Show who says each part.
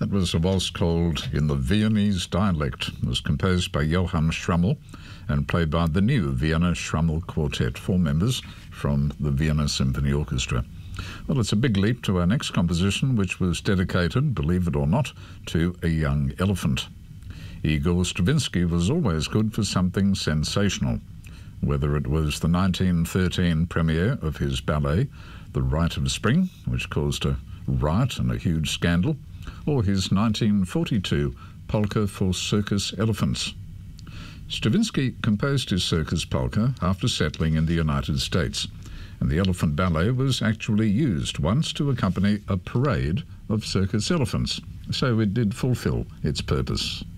Speaker 1: That was a waltz called In the Viennese Dialect. It was composed by Johann Schrammel and played by the new Vienna Schrammel Quartet, 4 members from the Vienna Symphony Orchestra. Well, it's a big leap to our next composition, which was dedicated, believe it or not, to a young elephant. Igor Stravinsky was always good for something sensational, whether it was the 1913 premiere of his ballet, The Rite of Spring, which caused a riot and a huge scandal, or his 1942 polka for circus elephants. Stravinsky composed his circus polka after settling in the United States, and the elephant ballet was actually used once to accompany a parade of circus elephants, so it did fulfill its purpose.